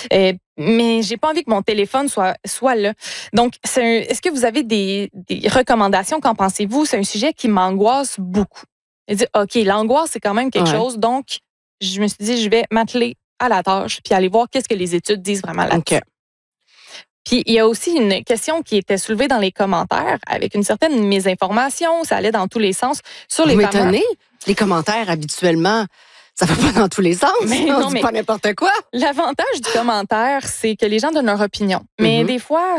Mais j'ai pas envie que mon téléphone soit là. Donc, est-ce que vous avez des recommandations? Qu'en pensez-vous? C'est un sujet qui m'angoisse beaucoup. Je dis, OK, l'angoisse, c'est quand même quelque chose. Donc, je me suis dit, je vais m'atteler à la tâche puis aller voir qu'est-ce que les études disent vraiment là-dessus. OK. Puis, il y a aussi une question qui était soulevée dans les commentaires avec une certaine mésinformation. Ça allait dans tous les sens sur les Vous parents. m'étonnez? Les commentaires, habituellement, ça va pas dans tous les sens. On dit pas n'importe quoi. L'avantage du commentaire, c'est que les gens donnent leur opinion. Mais des fois,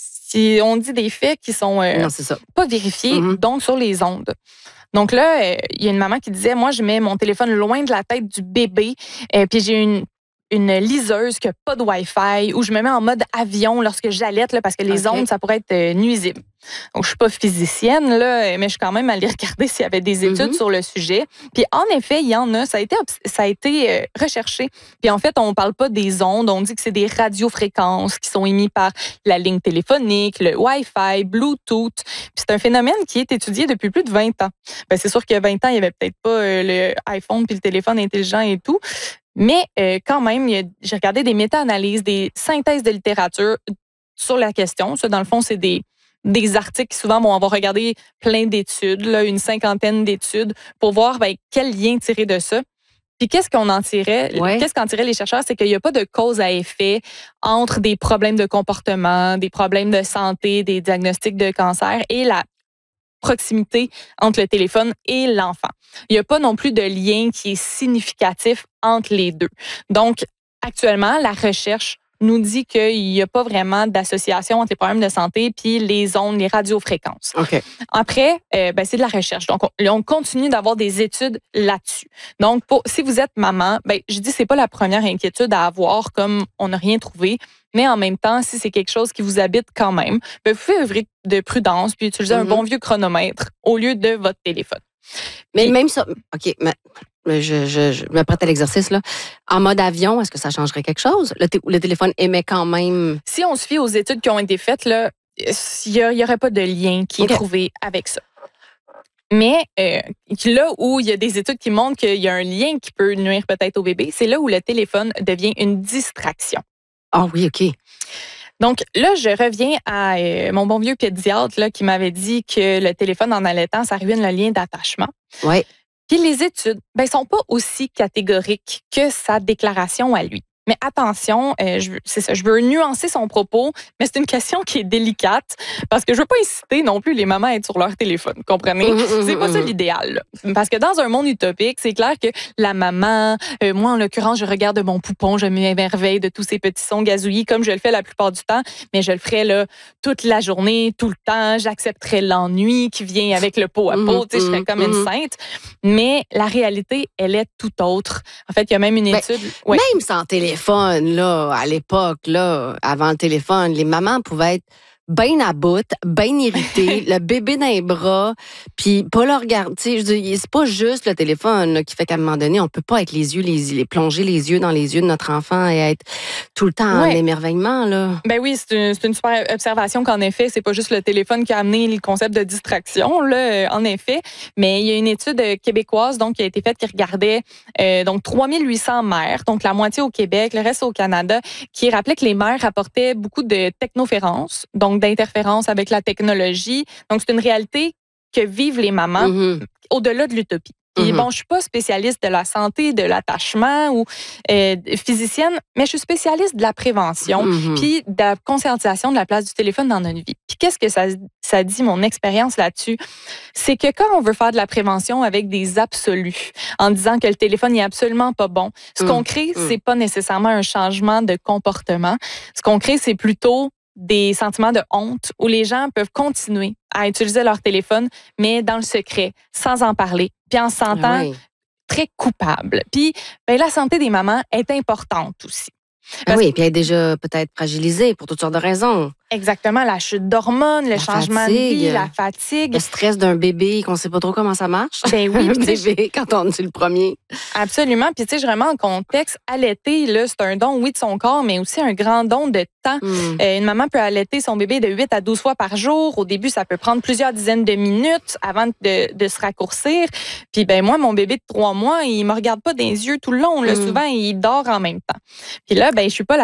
si on dit des faits qui sont Non, c'est ça. pas vérifiés, donc sur les ondes. Donc là, il y a une maman qui disait, moi, je mets mon téléphone loin de la tête du bébé, puis j'ai une liseuse qui n'a pas de Wi-Fi, ou je me mets en mode avion lorsque j'allaite, là, parce que les ondes, ça pourrait être nuisible. Donc, je suis pas physicienne, là, mais je suis quand même allée regarder s'il y avait des études sur le sujet. Puis, en effet, il y en a. Ça a été recherché. Puis, en fait, on parle pas des ondes. On dit que c'est des radiofréquences qui sont émises par la ligne téléphonique, le Wi-Fi, Bluetooth. Puis, c'est un phénomène qui est étudié depuis plus de 20 ans. Ben, c'est sûr qu'il y a 20 ans, il y avait peut-être pas le iPhone puis le téléphone intelligent et tout. Mais quand même, j'ai regardé des méta-analyses, des synthèses de littérature sur la question. Ça, dans le fond, c'est des articles qui souvent vont avoir regardé plein d'études, là, une 50aine d'études, pour voir quel lien tirer de ça. Puis qu'est-ce qu'on en tirait? Qu'est-ce qu'en tiraient les chercheurs? C'est qu'il n'y a pas de cause à effet entre des problèmes de comportement, des problèmes de santé, des diagnostics de cancer et la proximité entre le téléphone et l'enfant. Il n'y a pas non plus de lien qui est significatif entre les deux. Donc, actuellement, la recherche nous dit qu'il n'y a pas vraiment d'association entre les problèmes de santé puis les ondes, les radiofréquences. OK. Après, c'est de la recherche. Donc, on continue d'avoir des études là-dessus. Donc, si vous êtes maman, je dis c'est pas la première inquiétude à avoir comme on n'a rien trouvé. Mais en même temps, si c'est quelque chose qui vous habite quand même, vous pouvez œuvrer de prudence puis utiliser un bon vieux chronomètre au lieu de votre téléphone. Mais même ça, OK, je me prête à l'exercice, là. En mode avion, est-ce que ça changerait quelque chose? Le téléphone émet quand même... Si on se fie aux études qui ont été faites, là, il n'y aurait pas de lien qui est trouvé avec ça. Mais là où il y a des études qui montrent qu'il y a un lien qui peut nuire peut-être au bébé, c'est là où le téléphone devient une distraction. Ah oui, OK. Donc là, je reviens à mon bon vieux pédiatre là, qui m'avait dit que le téléphone en allaitant, ça ruine le lien d'attachement. Oui. Puis les études, sont pas aussi catégoriques que sa déclaration à lui. Mais attention, je veux nuancer son propos, mais c'est une question qui est délicate parce que je veux pas inciter non plus les mamans à être sur leur téléphone, comprenez? C'est pas ça l'idéal. Là. Parce que dans un monde utopique, c'est clair que la maman, moi en l'occurrence, je regarde mon poupon, je m'émerveille de tous ces petits sons gazouillis comme je le fais la plupart du temps, mais je le ferai là toute la journée, tout le temps. J'accepterai l'ennui qui vient avec le pot à pot, je serais comme une sainte. Mais la réalité, elle est tout autre. En fait, il y a même une étude... Même sans téléphone, là, à l'époque, là, avant le téléphone, les mamans pouvaient être bien à bout, bien irritées, le bébé dans les bras, puis pas le regarder. Je dis, c'est pas juste le téléphone là, qui fait qu'à un moment donné, on peut pas être plonger les yeux dans les yeux de notre enfant et être tout le temps en émerveillement. Là. Ben oui, c'est une super observation qu'en effet, c'est pas juste le téléphone qui a amené le concept de distraction, là, en effet. Mais il y a une étude québécoise donc, qui a été faite qui regardait donc 3800 mères, donc la moitié au Québec, le reste au Canada, qui rappelait que les mères apportaient beaucoup de technoférence, donc d'interférence avec la technologie. Donc, c'est une réalité que vivent les mamans au-delà de l'utopie. Puis bon, je suis pas spécialiste de la santé, de l'attachement ou physicienne, mais je suis spécialiste de la prévention puis de la conscientisation de la place du téléphone dans notre vie. Puis qu'est-ce que ça dit, mon expérience là-dessus? C'est que quand on veut faire de la prévention avec des absolus, en disant que le téléphone n'est absolument pas bon, ce qu'on crée, c'est pas nécessairement un changement de comportement. Ce qu'on crée, c'est plutôt des sentiments de honte où les gens peuvent continuer à utiliser leur téléphone, mais dans le secret, sans en parler, puis en se sentant très coupable. Puis la santé des mamans est importante aussi. Oui, puis elle est déjà peut-être fragilisée pour toutes sortes de raisons. Exactement, la chute d'hormones, le changement de vie, la fatigue. Le stress d'un bébé qu'on ne sait pas trop comment ça marche. Ben oui. Un bébé, quand on est le premier. Absolument. Puis tu sais, je remets en contexte, allaiter, là, c'est un don, oui, de son corps, mais aussi un grand don de temps. Une maman peut allaiter son bébé de 8 à 12 fois par jour. Au début, ça peut prendre plusieurs dizaines de minutes avant de se raccourcir. Puis moi, mon bébé de 3 mois, il me regarde pas dans les yeux tout le long. Là. Souvent, il dort en même temps. Puis là, je suis pas la